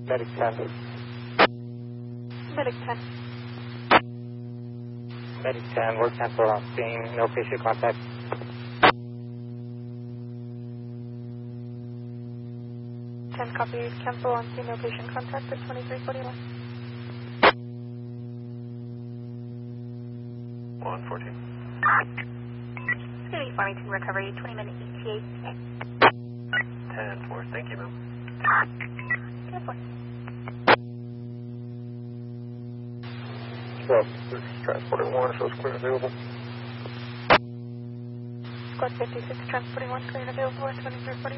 Medic 10. Medic 10. Medic 10, we're 10 on scene, no patient contact. 10 copy, cancel on scene, no patient contact at 2341. 114. City Farmington recovery, 20-minute ETA. 10-4, thank you, ma'am. 10-4. Transporter 1, shows clear and available. Squad 56, transporting 1, clear and available at 2341.